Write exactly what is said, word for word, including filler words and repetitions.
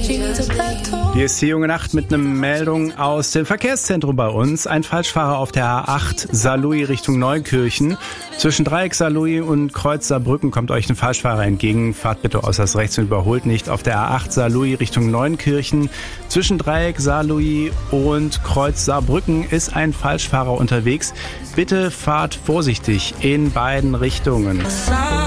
Hier ist die junge Nacht mit einer Meldung aus dem Verkehrszentrum bei uns. Ein Falschfahrer auf der A acht Saarlouis Richtung Neukirchen. Zwischen Dreieck Saarlouis und Kreuz Saarbrücken kommt euch ein Falschfahrer entgegen. Fahrt bitte äußerst rechts und überholt nicht. Auf der A acht Saarlouis Richtung Neunkirchen. Zwischen Dreieck Saarlouis und Kreuz Saarbrücken ist ein Falschfahrer unterwegs. Bitte fahrt vorsichtig in beiden Richtungen.